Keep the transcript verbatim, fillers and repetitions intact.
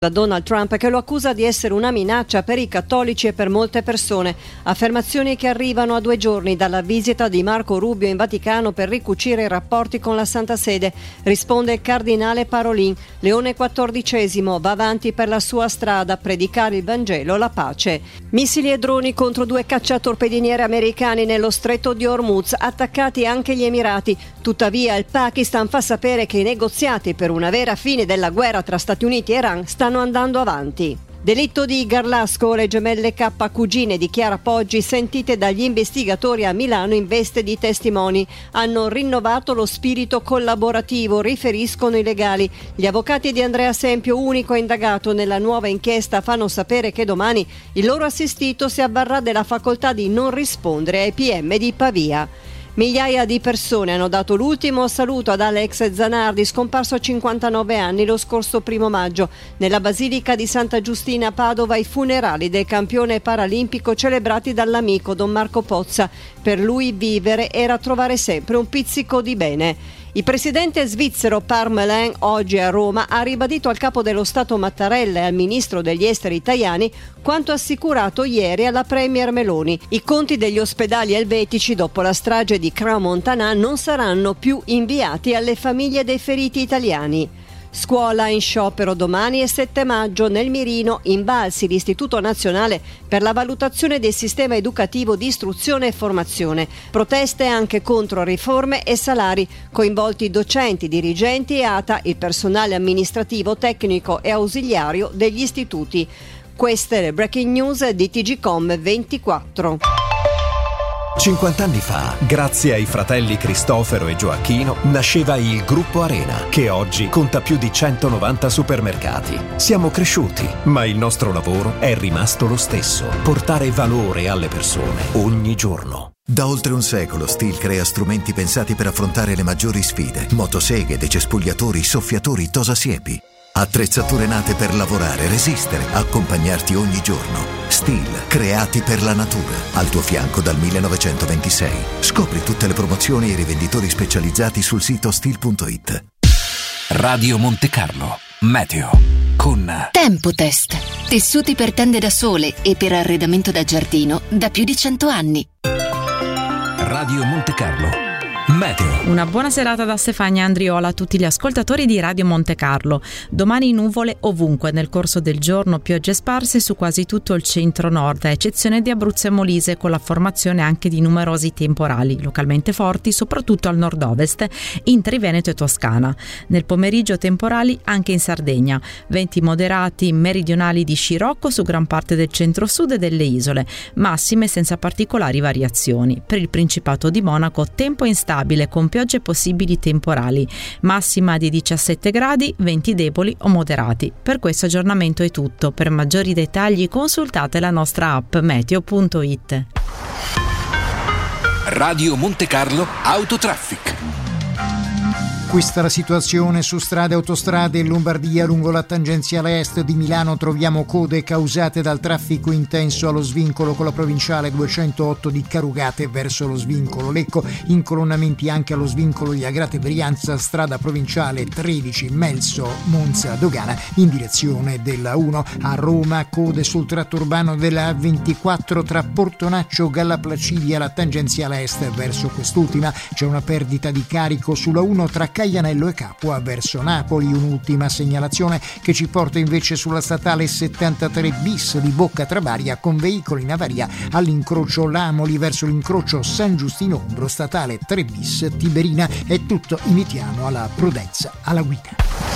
da Donald Trump, che lo accusa di essere una minaccia per i cattolici e per molte persone. Affermazioni che arrivano a due giorni dalla visita di Marco Rubio in Vaticano per ricucire i rapporti con la Santa Sede. Risponde il cardinale Parolin. Leone quattordicesimo va avanti per la sua strada, predicare il Vangelo, la pace. Missili e droni contro due cacciatorpediniere americani nello stretto di Hormuz, attaccati anche gli Emirati. Tuttavia il Pakistan fa sapere che i negoziati per una vera fine della guerra tra Stati Uniti e Iran stanno andando avanti. Delitto di Garlasco, le gemelle K cugine di Chiara Poggi, sentite dagli investigatori a Milano in veste di testimoni. Hanno rinnovato lo spirito collaborativo, riferiscono i legali. Gli avvocati di Andrea Sempio, unico indagato nella nuova inchiesta, fanno sapere che domani il loro assistito si avvarrà della facoltà di non rispondere ai P M di Pavia. Migliaia di persone hanno dato l'ultimo saluto ad Alex Zanardi, scomparso a cinquantanove anni lo scorso primo maggio. Nella Basilica di Santa Giustina a Padova i funerali del campione paralimpico celebrati dall'amico Don Marco Pozza. Per lui vivere era trovare sempre un pizzico di bene. Il presidente svizzero Parmelin oggi a Roma ha ribadito al capo dello Stato Mattarella e al ministro degli esteri italiani quanto assicurato ieri alla premier Meloni. I conti degli ospedali elvetici dopo la strage di Crans-Montana non saranno più inviati alle famiglie dei feriti italiani. Scuola in sciopero domani e sette maggio nel Mirino, Invalsi, l'Istituto Nazionale per la Valutazione del Sistema Educativo di Istruzione e Formazione. Proteste anche contro riforme e salari, coinvolti docenti, dirigenti e A T A, il personale amministrativo, tecnico e ausiliario degli istituti. Queste le breaking news di T G Com ventiquattro. cinquanta anni fa, grazie ai fratelli Cristofero e Gioacchino, nasceva il Gruppo Arena, che oggi conta più di centonovanta supermercati. Siamo cresciuti, ma il nostro lavoro è rimasto lo stesso: portare valore alle persone ogni giorno. Da oltre un secolo Stihl crea strumenti pensati per affrontare le maggiori sfide: motoseghe, decespugliatori, soffiatori, tosasiepi. Attrezzature nate per lavorare, resistere, accompagnarti ogni giorno. Stihl, creati per la natura. Al tuo fianco dal millenovecentoventisei. Scopri tutte le promozioni e i rivenditori specializzati sul sito stihl punto it. Radio Monte Carlo, meteo con Tempotest. Tessuti per tende da sole e per arredamento da giardino da più di cento anni. Radio Monte Carlo, meteo. Una buona serata da Stefania Andriola a tutti gli ascoltatori di Radio Monte Carlo. Domani nuvole ovunque, nel corso del giorno piogge sparse su quasi tutto il centro-nord, a eccezione di Abruzzo e Molise, con la formazione anche di numerosi temporali, localmente forti soprattutto al nord-ovest, in Triveneto e Toscana. Nel pomeriggio temporali anche in Sardegna, venti moderati meridionali di scirocco su gran parte del centro-sud e delle isole, massime senza particolari variazioni. Per il Principato di Monaco tempo instabile con piogge possibili temporali, massima di diciassette gradi, venti deboli o moderati. Per questo aggiornamento è tutto. Per maggiori dettagli consultate la nostra app meteo punto it. Radio Monte Carlo Autotraffic. Questa è la situazione su strade e autostrade in Lombardia. Lungo la tangenziale est di Milano troviamo code causate dal traffico intenso allo svincolo con la provinciale duecentootto di Carugate verso lo svincolo Lecco, incolonnamenti anche allo svincolo di Agrate Brianza, strada provinciale tredici Melso Monza Dogana in direzione della uno. A Roma code sul tratto urbano della A ventiquattro tra Portonaccio Galla Placidia, la tangenziale est verso quest'ultima. C'è una perdita di carico sulla uno tra Caianello e Capua verso Napoli. Un'ultima segnalazione che ci porta invece sulla statale settantatré bis di Bocca Travaria con veicoli in avaria all'incrocio Lamoli verso l'incrocio San Giustino Umbro, statale tre bis Tiberina. È tutto, invitiamo alla prudenza alla guida.